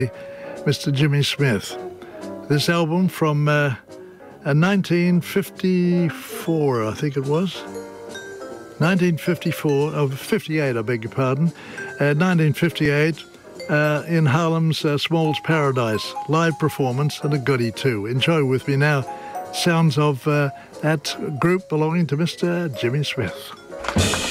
Mr. Jimmy Smith. This album from 1954, I think it was. 58, I beg your pardon. 1958, in Harlem's Small's Paradise. Live performance and a goodie too. Enjoy with me now. Sounds of that group belonging to Mr. Jimmy Smith.